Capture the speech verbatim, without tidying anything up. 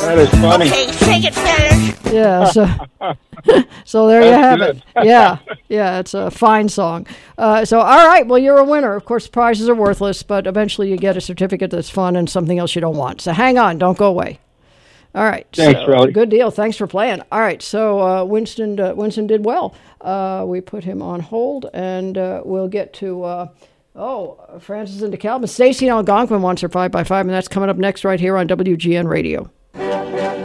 That is funny. Okay, take it, fellas. Yeah, so, so there you have it. Yeah, yeah, it's a fine song. Uh, so, all right, well, you're a winner. Of course, prizes are worthless, but eventually you get a certificate that's fun and something else you don't want. So hang on, don't go away. All right. Thanks, so, Rowdy. Good deal. Thanks for playing. All right, so uh, Winston uh, Winston did well. Uh, we put him on hold, and uh, we'll get to... Uh, Oh, Francis and DeKalb. Stacy in Algonquin wants her five by five, and that's coming up next right here on W G N Radio.